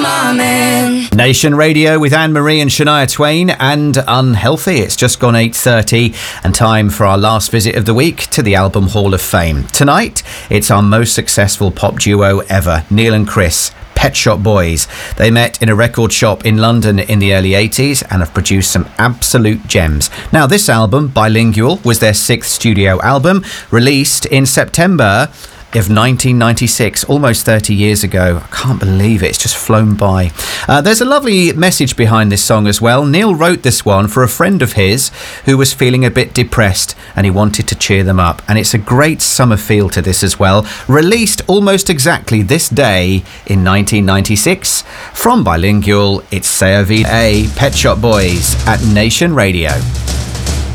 morning. Nation Radio with Anne-Marie and Shania Twain and Unhealthy. It's just gone 8:30 and time for our last visit of the week to the Album Hall of Fame. Tonight, it's our most successful pop duo ever, Neil and Chris, Pet Shop Boys. They met in a record shop in London in the early 80s and have produced some absolute gems. Now, this album, Bilingual, was their 6th studio album, released in September of 1996, almost 30 years ago. I can't believe it. It's just flown by. There's a lovely message behind this song as well. Neil wrote this one for a friend of his who was feeling a bit depressed and he wanted to cheer them up. And it's a great summer feel to this as well. Released almost exactly this day in 1996. From Bilingual, it's C'est la vie, Pet Shop Boys at Nation Radio.